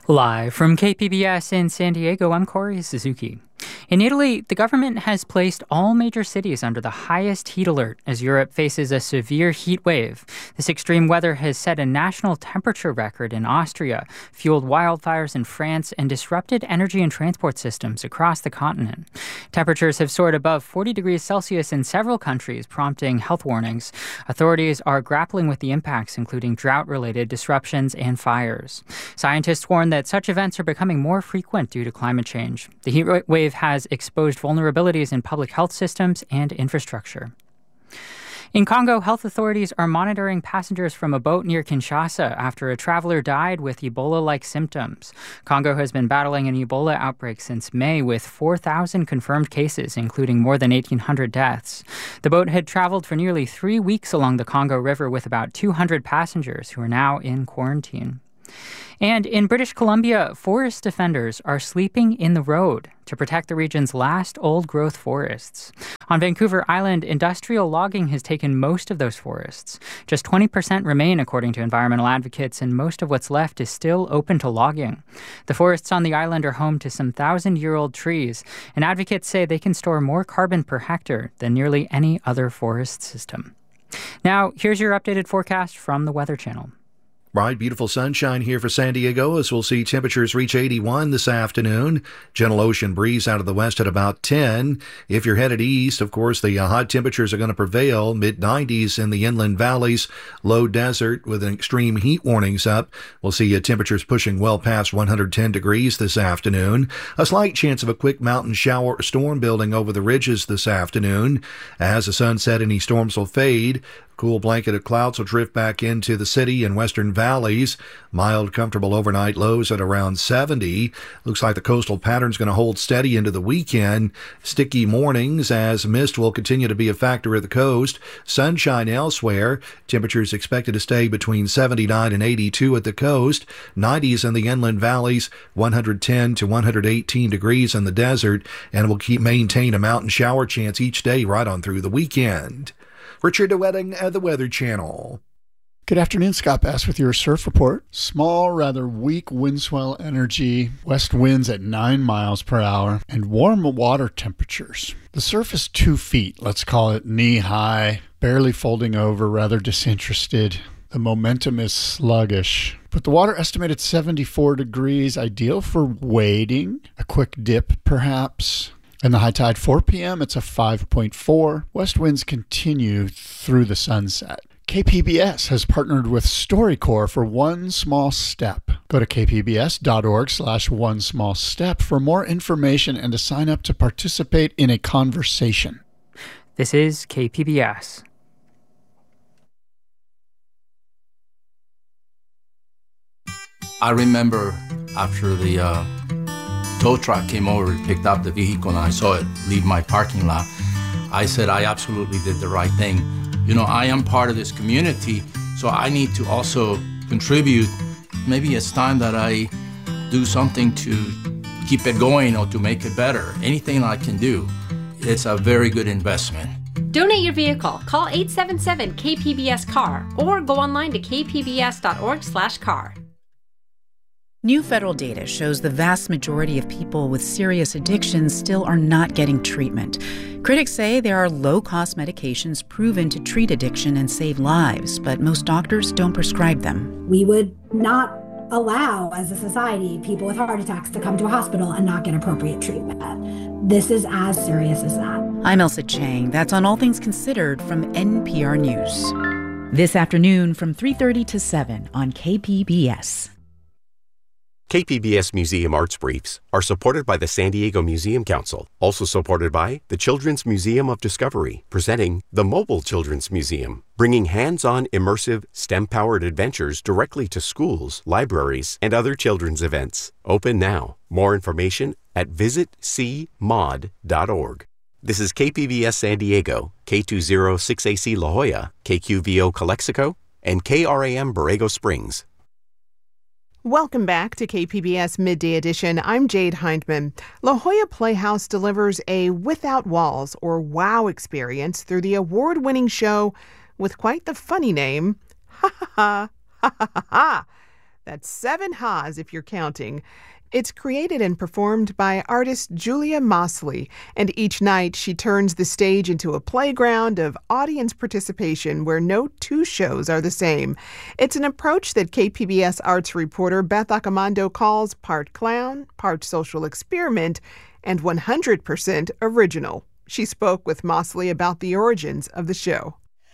Live from KPBS in San Diego, I'm Corey Suzuki. In Italy, the government has placed all major cities under the highest heat alert as Europe faces a severe heat wave. This extreme weather has set a national temperature record in Austria, fueled wildfires in France, and disrupted energy and transport systems across the continent. Temperatures have soared above 40 degrees Celsius in several countries, prompting health warnings. Authorities are grappling with the impacts, including drought-related disruptions and fires. Scientists warn that such events are becoming more frequent due to climate change. The heat wave has exposed vulnerabilities in public health systems and infrastructure. In Congo, health authorities are monitoring passengers from a boat near Kinshasa after a traveler died with Ebola-like symptoms. Congo has been battling an Ebola outbreak since May with 4,000 confirmed cases, including more than 1,800 deaths. The boat had traveled for nearly 3 weeks along the Congo River with about 200 passengers who are now in quarantine. And in British Columbia, forest defenders are sleeping in the road to protect the region's last old-growth forests. On Vancouver Island, industrial logging has taken most of those forests. Just 20% remain, according to environmental advocates, and most of what's left is still open to logging. The forests on the island are home to some 1,000-year-old trees, and advocates say they can store more carbon per hectare than nearly any other forest system. Now, here's your updated forecast from the Weather Channel. Bright, beautiful sunshine here for San Diego as we'll see temperatures reach 81 this afternoon. Gentle ocean breeze out of the west at about 10. If you're headed east, of course, the hot temperatures are going to prevail. Mid-90s in the inland valleys. Low desert with an extreme heat warnings up. We'll see temperatures pushing well past 110 degrees this afternoon. A slight chance of a quick mountain shower or storm building over the ridges this afternoon. As the sun set, any storms will fade. Cool blanket of clouds will drift back into the city and western valleys. Mild, comfortable overnight lows at around 70. Looks like the coastal pattern's going to hold steady into the weekend. Sticky mornings as mist will continue to be a factor at the coast. Sunshine elsewhere. Temperatures expected to stay between 79 and 82 at the coast. 90s in the inland valleys. 110 to 118 degrees in the desert. And we'll maintain a mountain shower chance each day right on through the weekend. Richard DeWetting at the Weather Channel. Good afternoon, Scott Bass with your surf report. Small, rather weak wind swell energy, west winds at 9 miles per hour, and warm water temperatures. The surf is 2 feet, let's call it knee-high, barely folding over, rather disinterested. The momentum is sluggish, but the water estimated 74 degrees, ideal for wading, a quick dip perhaps. And the high tide, 4 p.m., it's a 5.4. West winds continue through the sunset. KPBS has partnered with StoryCorps for One Small Step. Go to kpbs.org/one small step for more information and to sign up to participate in a conversation. This is KPBS. I remember after the tow truck came over and picked up the vehicle and I saw it leave my parking lot, I said I absolutely did the right thing. You know, I am part of this community, so I need to also contribute. Maybe it's time that I do something to keep it going or to make it better. Anything I can do, it's a very good investment. Donate your vehicle. Call 877-KPBS-CAR or go online to kpbs.org/car. New federal data shows the vast majority of people with serious addictions still are not getting treatment. Critics say there are low-cost medications proven to treat addiction and save lives, but most doctors don't prescribe them. We would not allow, as a society, people with heart attacks to come to a hospital and not get appropriate treatment. This is as serious as that. I'm Elsa Chang. That's on All Things Considered from NPR News. This afternoon from 3:30 to 7 on KPBS. KPBS Museum Arts Briefs are supported by the San Diego Museum Council, also supported by the Children's Museum of Discovery, presenting the Mobile Children's Museum, bringing hands-on immersive STEM-powered adventures directly to schools, libraries, and other children's events. Open now. More information at visitcmod.org. This is KPBS San Diego, K206AC La Jolla, KQVO Calexico, and KRAM Borrego Springs. Welcome back to KPBS Midday Edition. I'm Jade Hindman. La Jolla Playhouse delivers a without walls or wow experience through the award-winning show with quite the funny name, Ha Ha Ha Ha Ha Ha. That's 7 ha's if you're counting. It's created and performed by artist Julia Mosley, and each night she turns the stage into a playground of audience participation where no two shows are the same. It's an approach that KPBS arts reporter Beth Accomando calls part clown, part social experiment, and 100% original. She spoke with Mosley about the origins of the show.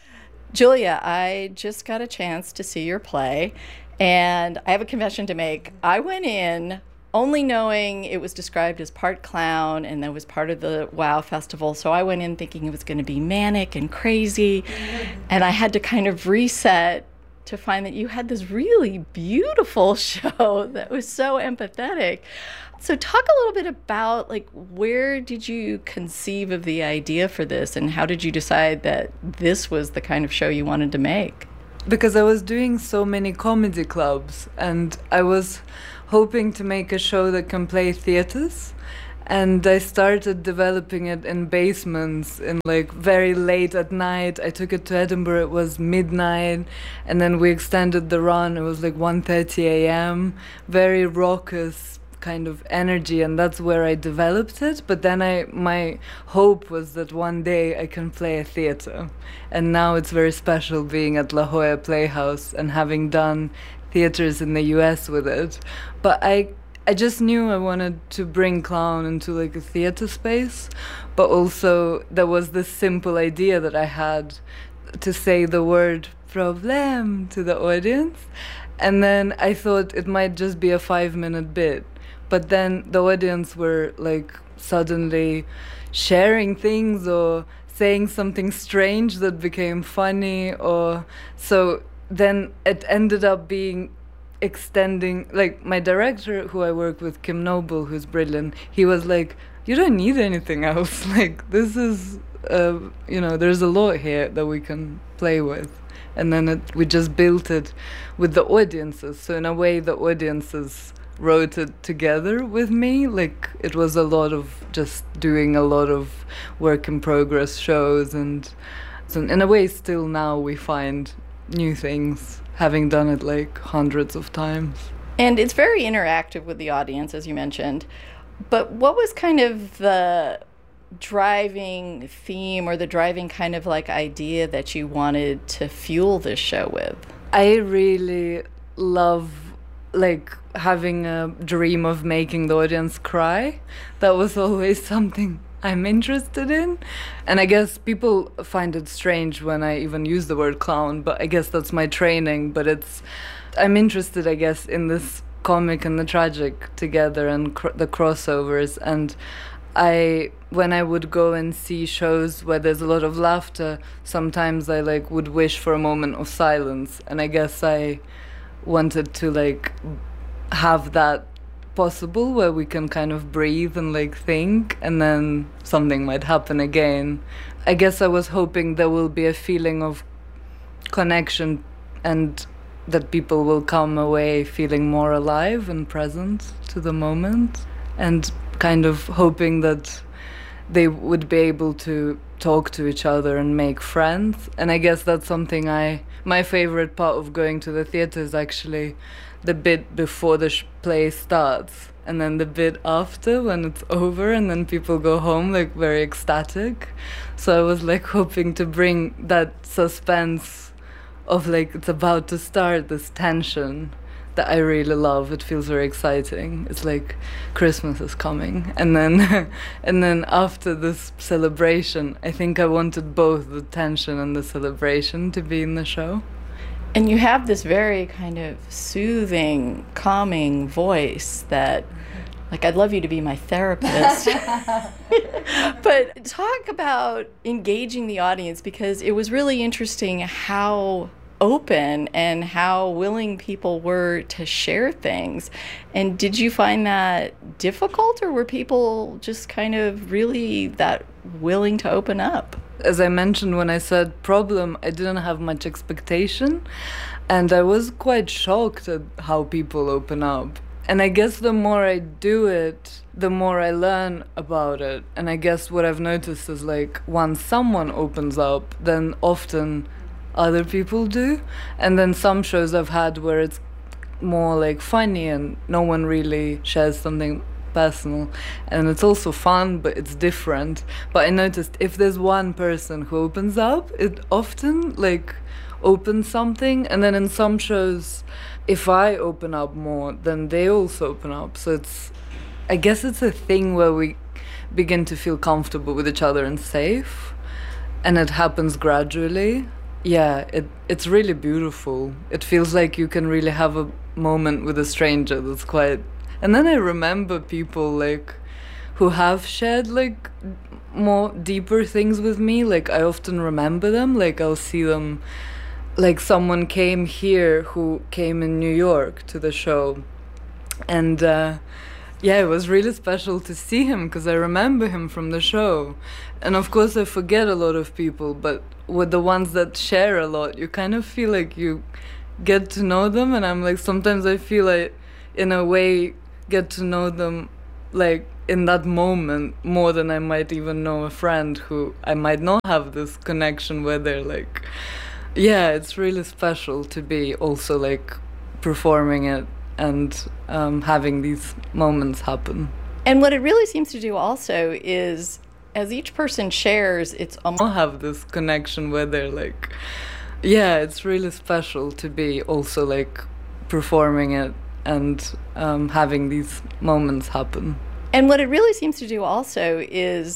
Julia, I just got a chance to see your play, and I have a confession to make. I went in only knowing it was described as part clown and that was part of the WOW Festival. So I went in thinking it was going to be manic and crazy. And I had to kind of reset to find that you had this really beautiful show that was so empathetic. So talk a little bit about, like, where did you conceive of the idea for this and how did you decide that this was the kind of show you wanted to make? Because I was doing so many comedy clubs and I was hoping to make a show that can play theaters, and I started developing it in basements in like very late at night. I took it to Edinburgh, it was midnight, and then we extended the run. It was like 1:30 a.m. very raucous kind of energy, and that's where I developed it. But then my hope was that one day I can play a theater, and now it's very special being at La Jolla Playhouse and having done theaters in the US with it. But I just knew I wanted to bring clown into like a theater space, but also there was this simple idea that I had to say the word problem to the audience, and then I thought it might just be a 5-minute bit, but then the audience were like suddenly sharing things or saying something strange that became funny, or so then it ended up being extending. Like my director, who I work with, Kim Noble, who's brilliant, he was like, you don't need anything else. Like, this is, there's a lot here that we can play with. And then we just built it with the audiences. So in a way, the audiences wrote it together with me. Like, it was a lot of just doing a lot of work in progress shows. And so in a way, still now we find new things, having done it like hundreds of times. And it's very interactive with the audience, as you mentioned. But what was kind of the driving theme or the driving kind of like idea that you wanted to fuel this show with? I really love like having a dream of making the audience cry. That was always something I'm interested in. And I guess people find it strange when I even use the word clown, but I guess that's my training. But I'm interested, I guess, in this comic and the tragic together and the crossovers. And when I would go and see shows where there's a lot of laughter, sometimes I like would wish for a moment of silence. And I guess I wanted to like have that possible where we can kind of breathe and like think, and then something might happen again. I guess I was hoping there will be a feeling of connection and that people will come away feeling more alive and present to the moment, and kind of hoping that they would be able to talk to each other and make friends. And I guess that's something my favorite part of going to the theater is actually the bit before the play starts, and then the bit after when it's over, and then people go home like very ecstatic. So I was like hoping to bring that suspense of like it's about to start, this tension that I really love. It feels very exciting. It's like Christmas is coming, and then after this celebration, I think I wanted both the tension and the celebration to be in the show. And you have this very kind of soothing, calming voice that, like, I'd love you to be my therapist. But talk about engaging the audience, because it was really interesting how open and how willing people were to share things. And did you find that difficult, or were people just kind of really that willing to open up? As I mentioned when I said problem, I didn't have much expectation, and I was quite shocked at how people open up. And I guess the more I do it, the more I learn about it. And I guess what I've noticed is like once someone opens up, then often other people do. And then some shows I've had where it's more like funny and no one really shares something personal, and it's also fun, but it's different. But I noticed if there's one person who opens up, it often like opens something, and then in some shows if I open up more, then they also open up. So I guess it's a thing where we begin to feel comfortable with each other and safe, and it happens gradually. Yeah, it's really beautiful. It feels like you can really have a moment with a stranger that's quite... And then I remember people like who have shared like more deeper things with me. Like I often remember them. Like I'll see them. Like someone came here who came in New York to the show, and yeah, it was really special to see him because I remember him from the show. And of course I forget a lot of people, but with the ones that share a lot, you kind of feel like you get to know them. And I'm like, sometimes I feel like in a way get to know them like in that moment more than I might even know a friend who I might not have this connection where they're like, yeah, it's really special to be also like performing it and having these moments happen. And what it really seems to do also is as each person shares, it's almost have this connection where they're like, yeah, it's really special to be also like performing it and having these moments happen. And what it really seems to do also is